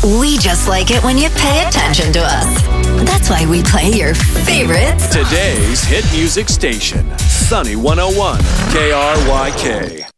We just like it when you pay attention to us. That's why we play your favorites. Today's hit music station, Sunny 101, KRYK.